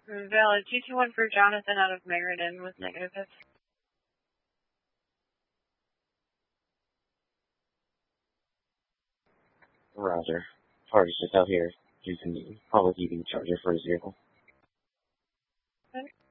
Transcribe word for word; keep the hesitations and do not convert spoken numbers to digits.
Valid. two two one for Jonathan out of Meriden with negative hits. Roger. Party's just out here using the public E V charger for his vehicle. Okay.